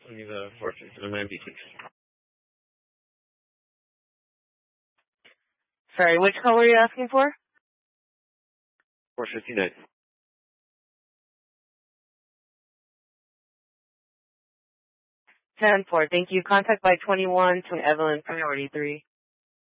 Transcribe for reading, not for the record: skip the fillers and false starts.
Avenida Fortress, MIB6. Sorry, which call were you asking for? 459. 10-4, thank you. Contact by 21 to Evelyn, priority 3.